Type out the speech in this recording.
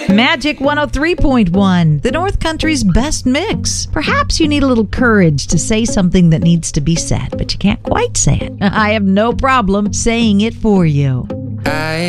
Magic 103.1, the North Country's best mix. Perhaps you need a little courage to say something that needs to be said, but you can't quite say it. I have no problem saying it for you.